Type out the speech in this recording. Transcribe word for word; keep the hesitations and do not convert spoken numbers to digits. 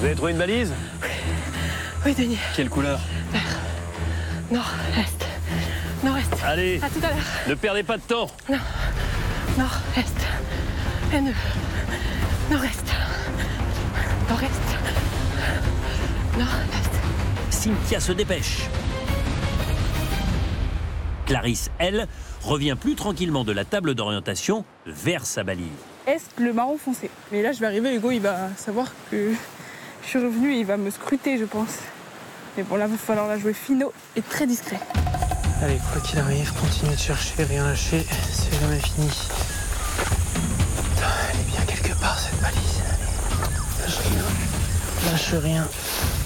Vous avez trouvé une valise? Oui, Denis. Quelle couleur? Vert. Nord-est. Nord-est. Allez, à tout à l'heure. Ne perdez pas de temps. Non. Nord-est. N E. Nord-est. Nord-est. Nord-est. Cynthia se dépêche. Clarisse, elle, revient plus tranquillement de la table d'orientation vers sa balise. Est le marron foncé. Mais là, je vais arriver, Hugo, il va savoir que je suis revenue et il va me scruter, je pense. Mais bon, là, il va falloir la jouer finaux et très discret. Allez, quoi qu'il arrive, continuez de chercher, rien lâcher, c'est jamais fini. Putain, elle est bien quelque part, cette valise. Lâche rien. Lâche rien.